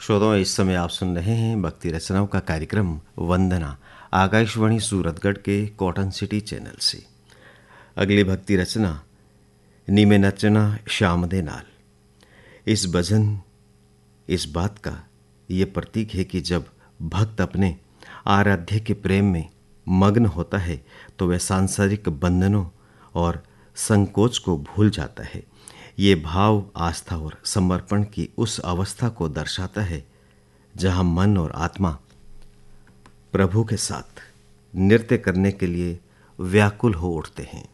श्रोताओं, इस समय आप सुन रहे हैं भक्ति रचनाओं का कार्यक्रम वंदना, आकाशवाणी सूरतगढ़ के कॉटन सिटी चैनल से। अगली भक्ति रचना नीमे नचना श्याम दे नाल। इस भजन इस बात का ये प्रतीक है कि जब भक्त अपने आराध्य के प्रेम में मग्न होता है तो वह सांसारिक बंधनों और संकोच को भूल जाता है। ये भाव आस्था और समर्पण की उस अवस्था को दर्शाता है जहां मन और आत्मा प्रभु के साथ नृत्य करने के लिए व्याकुल हो उठते हैं।